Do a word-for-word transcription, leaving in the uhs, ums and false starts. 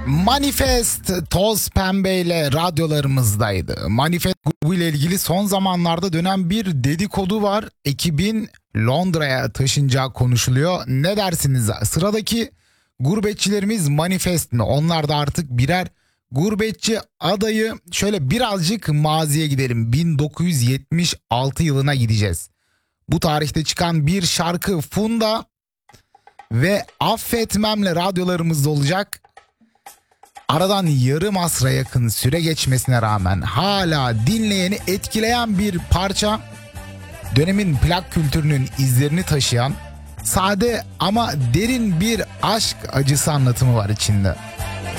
Manifest Toz Pembe ile radyolarımızdaydı. Manifest grubu ile ilgili son zamanlarda dönen bir dedikodu var. Ekibin Londra'ya taşınacağı konuşuluyor. Ne dersiniz? Sıradaki gurbetçilerimiz Manifest mi? Onlar da artık birer gurbetçi adayı. Şöyle birazcık maziye gidelim. bin dokuz yüz yetmiş altı yılına gideceğiz. Bu tarihte çıkan bir şarkı Funda ve Affetmem'le radyolarımızda olacak. Aradan yarım asra yakın süre geçmesine rağmen hala dinleyeni etkileyen bir parça. Dönemin plak kültürünün izlerini taşıyan sade ama derin bir aşk acısı anlatımı var içinde.